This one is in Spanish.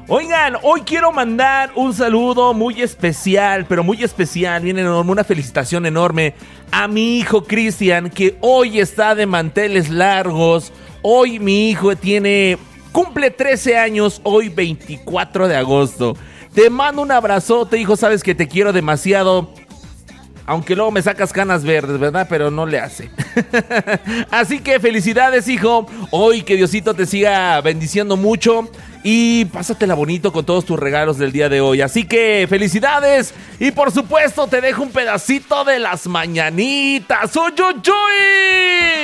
Oigan, hoy quiero mandar un saludo muy especial, pero muy especial, bien enorme, una felicitación enorme a mi hijo Cristian, que hoy está de manteles largos. Hoy mi hijo cumple 13 años, hoy 24 de agosto. Te mando un abrazote, hijo, sabes que te quiero demasiado. Aunque luego me sacas canas verdes, ¿verdad? Pero no le hace. Así que felicidades, hijo. Hoy que Diosito te siga bendiciendo mucho. Y pásatela bonito con todos tus regalos del día de hoy. Así que felicidades. Y por supuesto te dejo un pedacito de las mañanitas. ¡Uy, uy, uy!